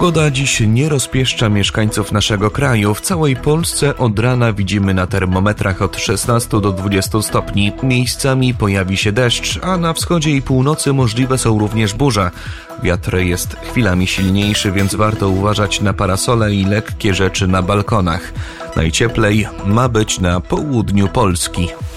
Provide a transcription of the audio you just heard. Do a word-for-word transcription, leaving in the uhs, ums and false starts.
Pogoda dziś nie rozpieszcza mieszkańców naszego kraju. W całej Polsce od rana widzimy na termometrach od szesnastu do dwudziestu stopni. Miejscami pojawi się deszcz, a na wschodzie i północy możliwe są również burze. Wiatr jest chwilami silniejszy, więc warto uważać na parasole i lekkie rzeczy na balkonach. Najcieplej ma być na południu Polski.